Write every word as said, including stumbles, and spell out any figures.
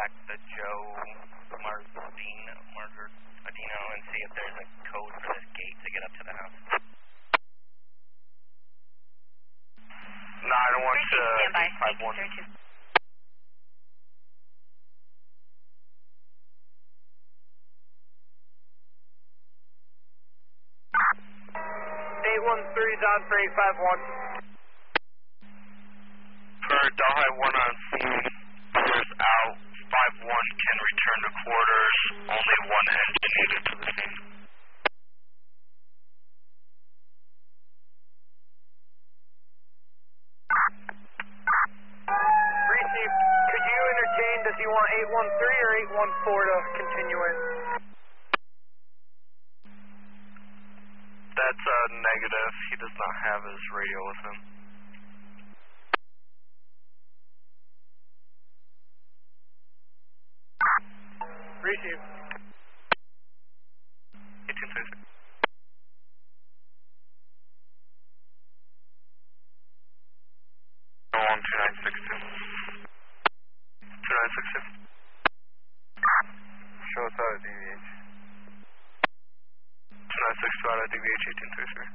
contact the Joe Martino, Martino and see if there's a code for this gate to get up to the house. nine one to Standby. five one. eight one three is on for eight five one. For Delhi one on scene, clears out. five one can return to quarters. Only one engine needed to the scene. Receive. Could you entertain, does he want eight one three or eight one four to continue in? That's a negative. He does not have his radio with him. Receive. eighteen thirty-six. one two nine six two. two nine six two. Show us out of D V H. two nine six two out of D V H eighteen thirty-three.